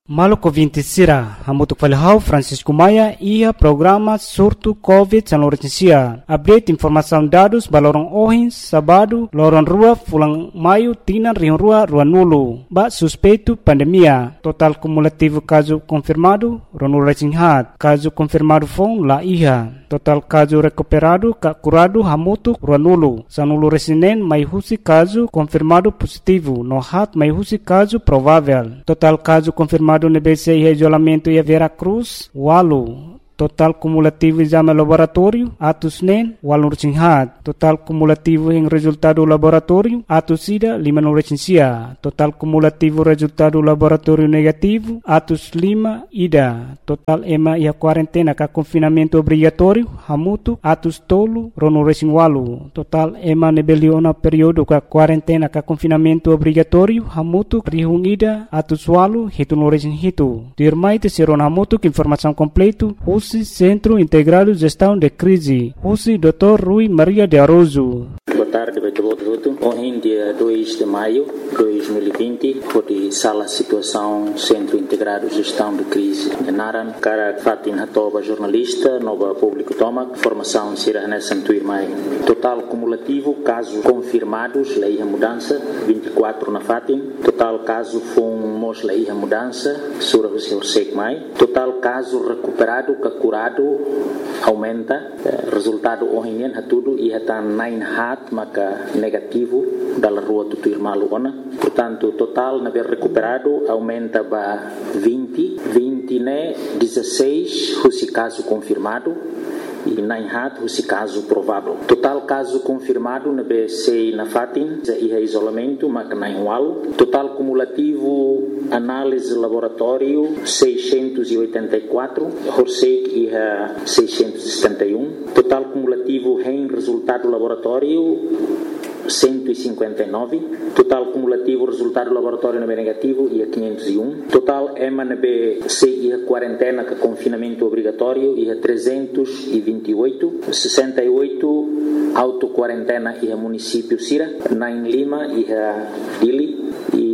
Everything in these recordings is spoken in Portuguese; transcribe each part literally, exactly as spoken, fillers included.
Maluco vinte sira, hamutuk falhau Francisco Maia ia programa surto Covid dezenove Sia. Update informação dados balorong ohin sabado lorong rua fulang maio tina rion rua rua nulu. Ba suspeito pandemia. Total cumulativo caso confirmado ronu recinghat. Caso confirmado fong la iha. Total caso recuperado ka curado hamutuk rua nulu. Sanulu resinen mai husi caso confirmado positivo. No hat mai husi caso provável. Total caso confirmado no B C I isolamento e Vera Cruz, Walu. Total cumulativo exame laboratório, atos nen, walu recinghat. Total cumulativo em resultado laboratório, atos ida, lima no recensia. Total cumulativo resultado laboratório negativo, atos lima, ida. Total ema e a quarentena ka confinamento obrigatório, hamutu, atos tolo, rono recing walu. Total ema nebeliona período ka quarentena ka confinamento obrigatório, hamutu, rihung ida, atos walu, hitu no recing hitu. Dirmai te seron hamutu, informação completo, Centro Integrado de Gestão de Crise, U C I doutor Rui Maria de Aroso. Boa tarde, Beto. Hoje, dia dois de maio de dois mil e vinte, foi sala situação Centro Integrado de Gestão de Crise de Naran, cara Fatin Hatoba, jornalista, nova público toma, formação Sira Nessa Tuirmai. Total cumulativo, casos confirmados, lei a mudança, vinte e quatro na Fatin. Total caso fomos lei a mudança, Sura Hussein Mai. Total caso recuperado, curado, aumenta. Resultado hoje é tudo e está nine hat maka negativo da rua do Tuirmalu ona. Portanto, total na ver recuperado aumenta para vinte, vinte né, dezesseis, esse caso confirmado e nine hat, esse caso provável. Total caso confirmado na B C na Fatin, e é isolamento, maka nine wal. Total cumulativo análise laboratório seiscentos e oitenta e quatro, Horsek e é seiscentos e setenta e um. Total cumulativo em resultado laboratório cento e cinquenta e nove. Total cumulativo resultado laboratório no B negativo e é quinhentos e um. Total E M A N B C e a quarentena com confinamento obrigatório e é trezentos e vinte e oito. sessenta e oito auto quarentena e é município Sira, nine Lima e é Dili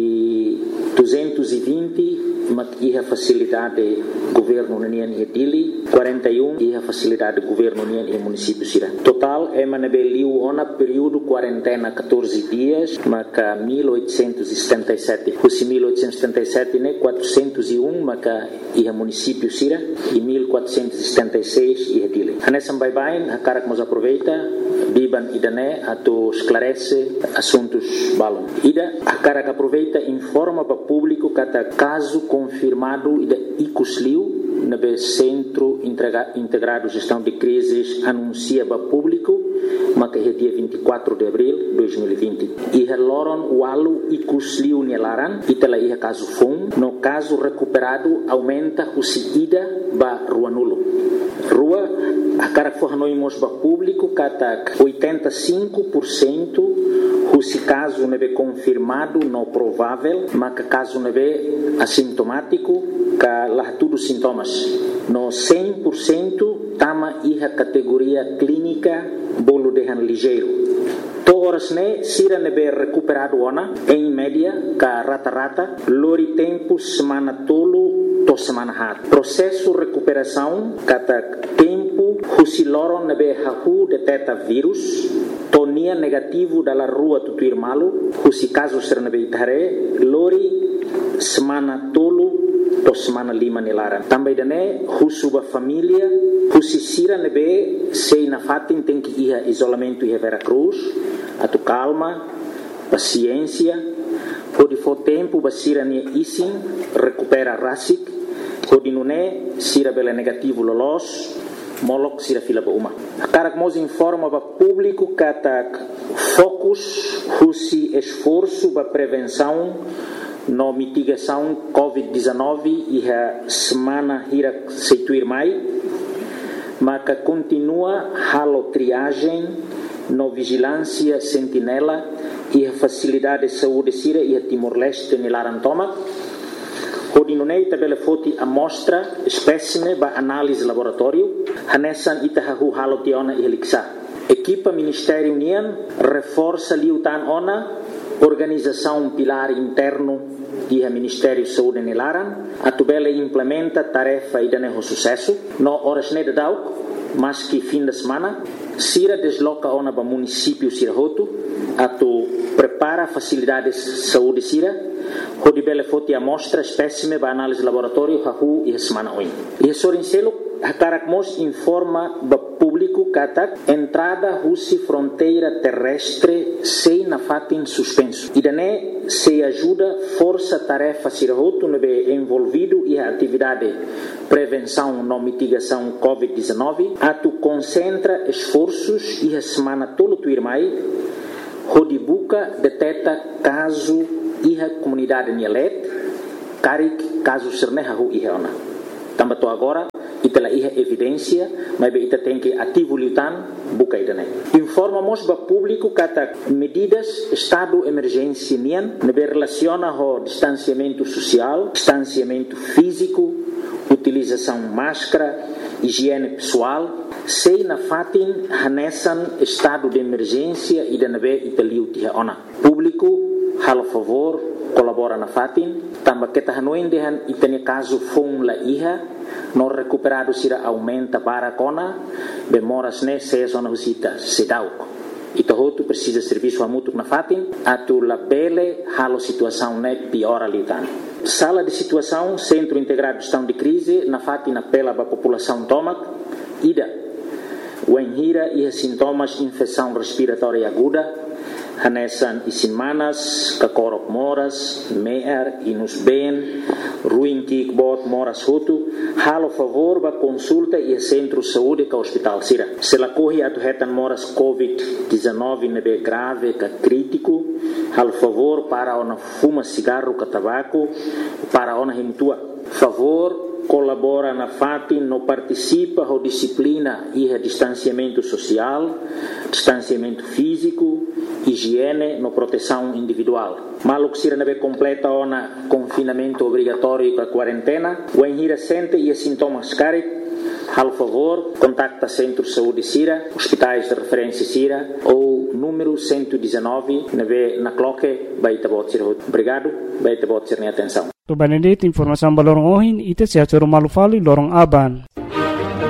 e duzentos e vinte e a facilidade governo União e Dili, quarenta e um e a facilidade governo União e município Sira. Total é manabeliu ona período quarentena catorze dias, maca mil oitocentos e setenta e sete. Os mil oitocentos e setenta e sete né quatrocentos e um maca e a município Sira e mil quatrocentos e setenta e seis e a Dili. Anessa bye bye, a cara que nos aproveita, biban idané ato esclarece assuntos balon. Ida a cara que aproveita informa para público cada caso confirmado ida icusliu na B Centro Integrado de Gestão de Crises anuncia para público mas é dia vinte e quatro de abril de dois mil e vinte. E loron walu icusliu nelaran e tela ia caso fun no caso recuperado aumenta o ida ba rua nulo. Rua a cara que for noimos para público kata oitenta e cinco por cento se caso não é confirmado, não provável, mas que caso não é assintomático, que lá tudo sintomas. No cem por cento, tama a categoria clínica, bolo de han ligeiro. Todas né, sira ne be recuperado ona, em média, que rata-rata, lori tempo semana tolo, to semana hat. Processo recuperação, kata tempo, husi loron ne be hahu deteta vírus, tonia negativo dalla rua do Tuirmalu, husi caso ser ne be itare, lori semana tolo, to semana lima nilaran. Também dane, husuba família, husi sira ne be, sei na Fatin tem que ir a isolamento e a Vera Cruz, a tu calma, paciência, pode for tempo, basira ne isin, recupera rasik, pode não é, sira bela negativo lolos, molok sira fila ba uma. A cara que nos informa para público que focus, husi esforço para prevenção, no mitigação covid dezenove e a semana ira seituir mai, mas que continua halo triagem no vigilância sentinela e a facilidade de saúde sira e a Timor-Leste nilarantoma. Hodinunei tabela foti amostra espécime ba análise laboratório hanesan itahahu halo tiona e heliksa. Equipa Ministério União reforça liutan ona organização pilar interno e o Ministério da Saúde Nilaran, a tubela implementa tarefa e dá sucesso, no horas neda dauk, mas que fim de semana, Sira desloca ona para município Sira Roto, a tu prepara facilidades de saúde Sira, onde bela foto amostra espécime para análise laboratório hahu e a semana oin. E a Sorincelo, a Caracmos informa para público que entrada russi fronteira terrestre sem na fatin suspenso. E daí se ajuda força tarefa Sira Roto no envolvido e a atividade prevenção não mitigação covid dezenove, a tu concentra esforços e a semana todo tu irmai, onde buca detecta caso e a comunidade Nielet, carik caso sernehahu e reona. Também tô agora e pela ia evidência, mas ita tem que ativo lutan buca idane. Informamos para público que medidas estado emergência nian, nebe relaciona o distanciamento social, distanciamento físico, utilização máscara, higiene pessoal, sei na fatin hanesan estado de emergência e de nebe italiu tia ona. Público halo favor colabora na fatin, tamba kita hanuin dehan itani caso fung la iha, no recuperado sira aumenta para kona, bemoras ne se zona visita sedauk. Ito hotu precisa serviço amutuk na fatin, atu la bele halo situação ne piora litan. Sala de situação, Centro Integrado de Gestão de Crise, na fatin apela para a população tomac, ida, o enhira e sintomas de infecção respiratória aguda, hanesan isinmanas, kakorok moras, meer, inus ben, ruim kikbot moras hutu, halo favor ba consulta e centro saúde ka hospital sira. Se la corre atu hetan moras covid dezenove nebe grave ka crítico, halo favor para ona fuma cigarro ka tabaco, para ona himtua. Favor colabora na fatin, no participa a disciplina e a distanciamento social, distanciamento físico, higiene, no proteção individual. Maluk sira nebe completa ona confinamento obrigatório para quarentena, o enhira sente e sintomas carik, hal favor, contacta Centro de Saúde Sira, hospitais de referência Sira ou número cento e dezenove, nebe na cloque, baita bot sira. Obrigado, baita bot sira atenção. To Benedict informação balorong ohin ite sia coro malufali lorong aban.